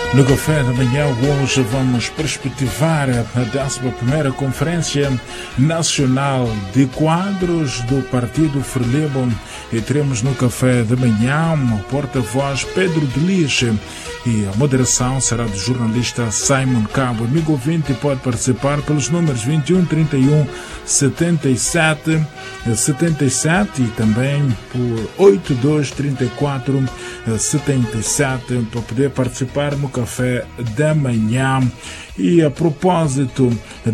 No café da manhã hoje vamos perspectivar a 11ª Conferência Nacional de Quadros do Partido Frelimo e teremos no café da manhã o porta-voz Pedro de Lixe e a moderação será do jornalista Simon Cabo. Amigo ouvinte pode participar pelos números 21 31 77 77 e também por 82 34 77 para poder participar no café da manhã. E a propósito